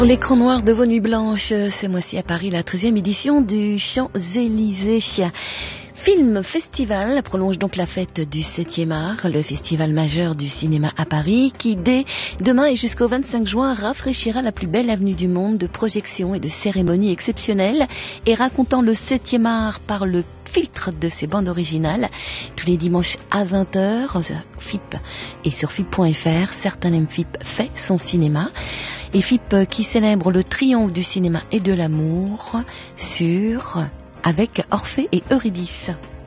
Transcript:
Pour l'écran noir de vos nuits blanches, ce mois-ci à Paris, la 13e édition du Champs-Élysées. Film Festival prolonge donc la fête du 7e art, le festival majeur du cinéma à Paris, qui dès demain et jusqu'au 25 juin rafraîchira la plus belle avenue du monde de projections et de cérémonies exceptionnelles et racontant le 7e art par le filtre de ses bandes originales, tous les dimanches à 20h, FIP et sur FIP.fr, Certains aiment FIP fait son cinéma. Et FIP qui célèbre le triomphe du cinéma et de l'amour avec Orphée et Eurydice.